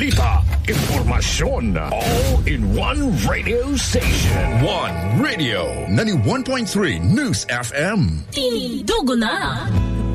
balita, impormasyon, all in one radio station. One Radio 91.3 News FM. Tinidugo na